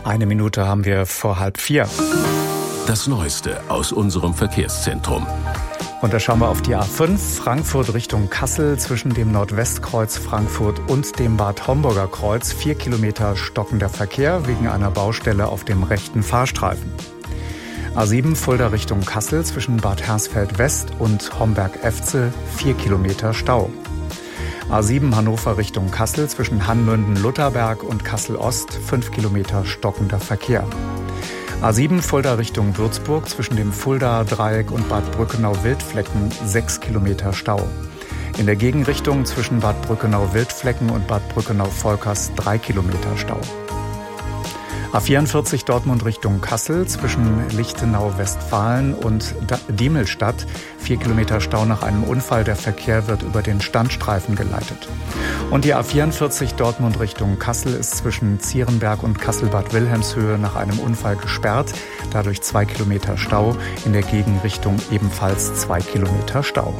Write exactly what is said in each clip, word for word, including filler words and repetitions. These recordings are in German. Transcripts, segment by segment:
Eine Minute haben wir vor halb vier. Das Neueste aus unserem Verkehrszentrum. Und da schauen wir auf die A fünf, Frankfurt Richtung Kassel, zwischen dem Nordwestkreuz Frankfurt und dem Bad Homburger Kreuz. Vier Kilometer stockender Verkehr wegen einer Baustelle auf dem rechten Fahrstreifen. A sieben, Fulda Richtung Kassel, zwischen Bad Hersfeld West und Homberg-Efze. Vier Kilometer Stau. A sieben, Hannover Richtung Kassel, zwischen Hanmünden-Lutherberg und Kassel-Ost. Fünf Kilometer stockender Verkehr. A sieben, Fulda Richtung Würzburg, zwischen dem Fulda-Dreieck und Bad Brückenau-Wildflecken, sechs Kilometer Stau. In der Gegenrichtung zwischen Bad Brückenau-Wildflecken und Bad Brückenau-Volkers, drei Kilometer Stau. A vierundvierzig, Dortmund Richtung Kassel, zwischen Lichtenau-Westfalen und Diemelstadt, vier Kilometer Stau nach einem Unfall. Der Verkehr wird über den Standstreifen geleitet. Und die A vierundvierzig, Dortmund Richtung Kassel, ist zwischen Zierenberg und Kassel-Bad Wilhelmshöhe nach einem Unfall gesperrt. Dadurch zwei Kilometer Stau. In der Gegenrichtung ebenfalls zwei Kilometer Stau.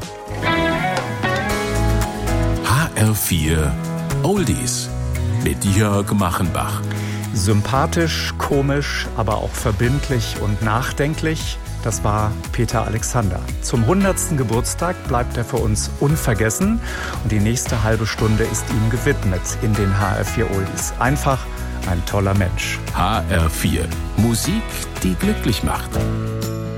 H R vier Oldies mit Jörg Machenbach. Sympathisch, komisch, aber auch verbindlich und nachdenklich. Das war Peter Alexander. Zum hundertsten Geburtstag bleibt er für uns unvergessen. Und die nächste halbe Stunde ist ihm gewidmet in den H R vier Oldies. Einfach ein toller Mensch. H R vier. Musik, die glücklich macht.